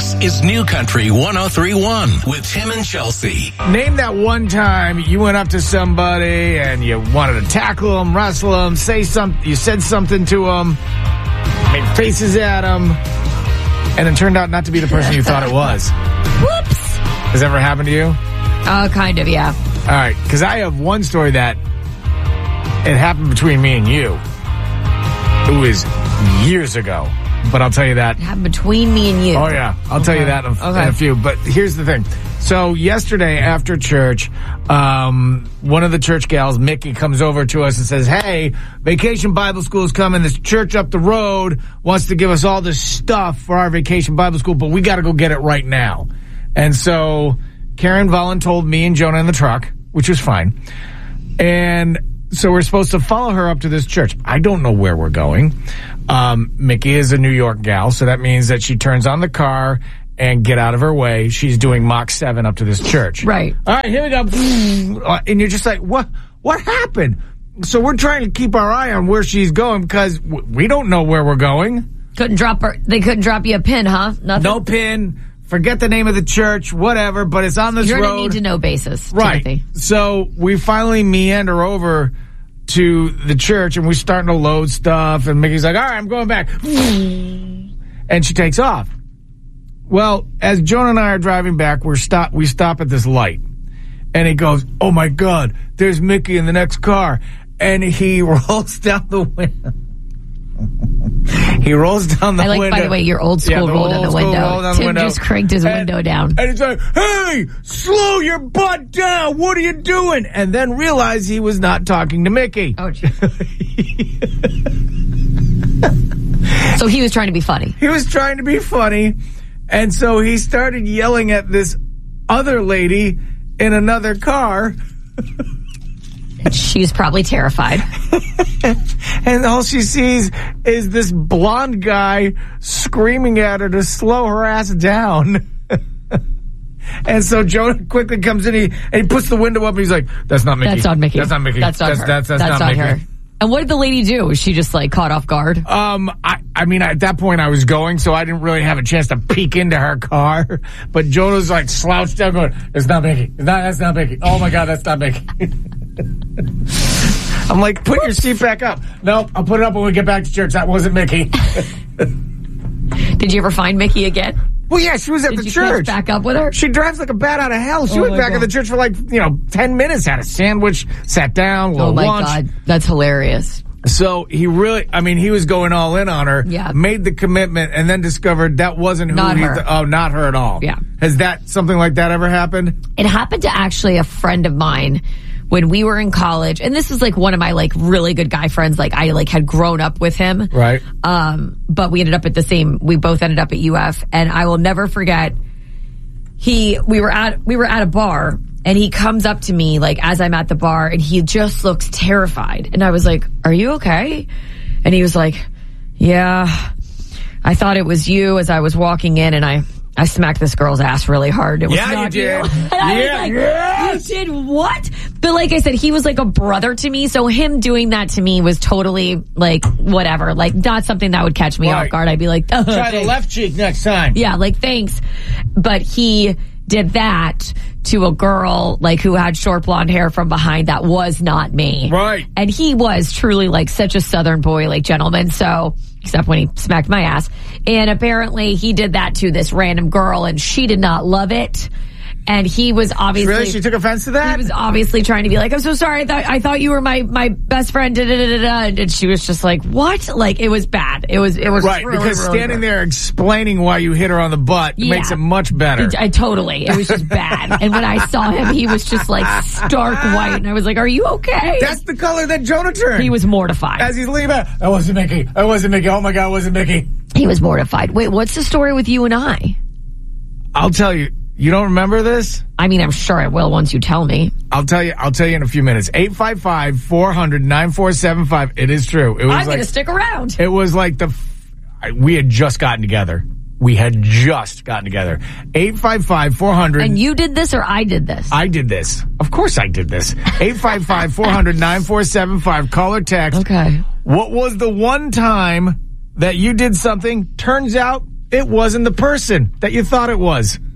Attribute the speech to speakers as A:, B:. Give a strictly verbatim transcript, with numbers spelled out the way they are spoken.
A: This is New Country one oh three point one with Tim and Chelsea.
B: Name that one time you went up to somebody and you wanted to tackle them, wrestle them, say something, you said something to them, made faces at them, and it turned out not to be the person you thought it was.
C: Whoops.
B: Has that ever happened to you?
C: Uh, kind of, yeah.
B: All right, because I have one story that it happened between me and you. It was years ago, but I'll tell you that.
C: It happened between me and you.
B: Oh, yeah. I'll okay. tell you that in a, okay. in a few. But here's the thing. So yesterday after church, um, one of the church gals, Mickey, comes over to us and says, hey, Vacation Bible School is coming. This church up the road wants to give us all this stuff for our Vacation Bible School, but we got to go get it right now. And so Karen Vollen told me and Jonah in the truck, which was fine. And so we're supposed to follow her up to this church. I don't know where we're going. Um, Mickey is a New York gal, so that means that she turns on the car and get out of her way. She's doing Mach seven up to this church.
C: Right.
B: All right, here we go. And you're just like, what? What happened? So we're trying to keep our eye on where she's going because we don't know where we're going.
C: Couldn't drop her. They couldn't drop you a pin, huh? Nothing.
B: No pin. Forget the name of the church, whatever, but it's on this
C: You're
B: road.
C: You're on a need-to-know basis,
B: right.
C: Timothy.
B: So we finally meander over to the church, and we're starting to load stuff, and Mickey's like, all right, I'm going back. And she takes off. Well, as Jonah and I are driving back, we're stop, we stop at this light, and he goes, oh, my God, there's Mickey in the next car. And he rolls down the window. He rolls down the window.
C: I like,
B: window.
C: by the way, your old school
B: yeah,
C: roll down the window.
B: Down
C: Tim
B: the window.
C: just cranked his
B: and,
C: window down.
B: And he's like, hey, slow your butt down. What are you doing? And then realized he was not talking to Mickey.
C: Oh, geez. So he was trying to be funny.
B: He was trying to be funny. And so he started yelling at this other lady in another car.
C: She was probably terrified.
B: And all she sees is this blonde guy screaming at her to slow her ass down. And so Jonah quickly comes in he, and he puts the window up and he's like, that's not Mickey.
C: That's not Mickey.
B: That's not Mickey.
C: That's not
B: that's,
C: her.
B: That's, that's,
C: that's
B: not,
C: not
B: Mickey.
C: her. And what did the lady do? Was she just like caught off guard?
B: Um, I, I mean, at that point I was going, so I didn't really have a chance to peek into her car. But Jonah's like slouched down going, it's not Mickey. It's not, that's not Mickey. Oh my God, that's not Mickey. I'm like, put your seat back up. No, I'll put it up when we get back to church. That wasn't Mickey.
C: Did you ever find Mickey again?
B: Well, yeah, she was at
C: Did
B: the
C: you
B: church.
C: Back up with her?
B: She drives like a bat out of hell. She
C: oh
B: went back
C: God.
B: at the church for like, you know, ten minutes, had a sandwich, sat down, a little
C: Oh my
B: lunch.
C: God, that's hilarious.
B: So he really, I mean, he was going all in on her,
C: yeah.
B: made the commitment, and then discovered that wasn't who
C: not
B: he,
C: her.
B: Th- oh, not her at all.
C: Yeah.
B: Has that, something like that ever happened?
C: It happened to actually a friend of mine when we were in college, and this is like one of my like really good guy friends. Like I like had grown up with him.
B: Right.
C: Um, but we ended up at the same, we both ended up at U F, and I will never forget, he, we were at, we were at a bar, and he comes up to me, like, as I'm at the bar, and he just looks terrified. And I was like, are you okay? And he was like, yeah, I thought it was you as I was walking in, and I, I smacked this girl's ass really hard. It was
B: yeah,
C: not
B: you did.
C: You. And I
B: yeah,
C: was like,
B: yes.
C: You did what? But like I said, he was like a brother to me, so him doing that to me was totally, like, whatever. Like, not something that would catch me
B: right.
C: off guard. I'd be like, oh,
B: try
C: thanks.
B: the left cheek next time.
C: Yeah, like, thanks. But he did that to a girl, like, who had short blonde hair from behind. That was not me.
B: Right.
C: And he was truly, like, such a Southern boy, like, gentleman. So, except when he smacked my ass. And apparently he did that to this random girl, and she did not love it. And he was obviously...
B: Really? She took offense to that?
C: He was obviously trying to be like, I'm so sorry. I thought, I thought you were my, my best friend. Da, da, da, da, da. And she was just like, what? Like, it was bad. It was, it was
B: right,
C: really,
B: because
C: really
B: standing
C: bad.
B: there explaining why you hit her on the butt
C: Yeah.
B: makes it much better.
C: I, I totally. It was just bad. And when I saw him, he was just like stark white. And I was like, are you okay?
B: That's the color that Jonah turned.
C: He was mortified.
B: As he's leaving, I wasn't Mickey. I wasn't Mickey. Oh my God, I wasn't Mickey.
C: He was mortified. Wait, what's the story with you and I?
B: I'll tell you. You don't remember this?
C: I mean, I'm sure I will once you tell me.
B: I'll tell you. I'll tell you in a few minutes. eight five five, four hundred, nine four seven five. It is true. It was
C: I'm
B: like,
C: going to stick around.
B: It was like the, we had just gotten together. We had just gotten together. eight five five, four hundred.
C: And you did this or I did this?
B: I did this. Of course I did this. eight five five, four hundred, nine four seven five. Call or text.
C: Okay.
B: What was the one time that you did something, turns out it wasn't the person that you thought it was.